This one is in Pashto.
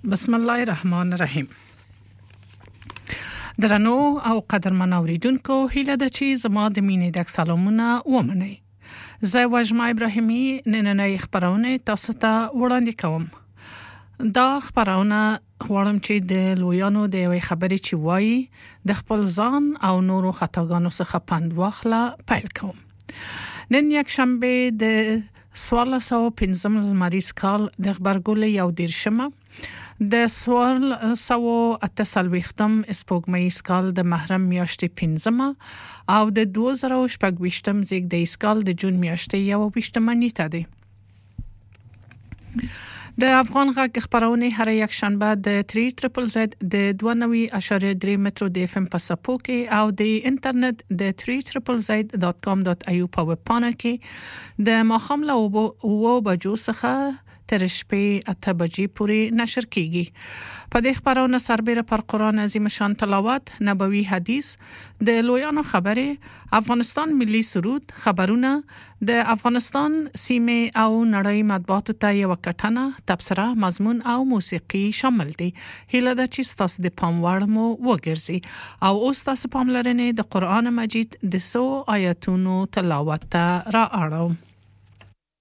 بسم الله الرحمن الرحیم. درنو او قدرمن اوریدونکو هیله ده چې زما د مینې ډک سلامونه ومنئ. زه وژما ابراهیمی نننۍ خبرونه تاسو ته وړاندې کوم. دا خبرونه غواړم چې د لویانو د یوې خبرې چې وایي د خپل ځان او نورو خطاګانو څخه پند واخله پیل کوم. نن یک شنبه د 1415 لمریز کال د خبرګول یو دیرشمه د 1448م سپوږمیز کال د محرم میاشتې 15 او د 2024م زیږدیز کال د جون میاشتې 21 نیټه ده. د افغان غږ خبرونه هر یک شنبه د 3ZZZ د 92.3 مترو د FM په سپو کې او د انټرنیټ د 3ZZZ.com.au په ویب پاڼه کې د ماښام له 9 بجو څخه تر شپې 8 بجې پورې نشر کیږي. په دې خبرونه سربېره پر قرآن عظیم شان تلاوت، نبوي حدیث، د لویانو خبره، افغانستان ملي سرود، خبرونه، د افغانستان سیمه او نړۍ مطبوعاتو ته یو کټنه، تبصره، مضمون او موسیقي شامل دي. هیله ده چې تاسو د پام وړ مو وګرځي او اوس تاسو پاملرنه د قرآن مجید د 100 آیاتونو تلاوت ته را اړوم.